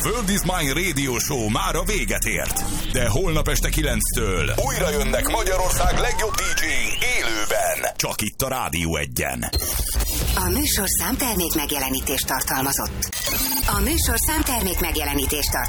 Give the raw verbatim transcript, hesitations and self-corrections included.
World is Mine Radio Show már a véget ért. De holnap este kilenctől újra jönnek Magyarország legjobb dé dzséi élőben. Csak itt a Rádió Egyen. A műsorszám termék megjelenítést tartalmazott. A műsorszám termék megjelenítést tartalmazott.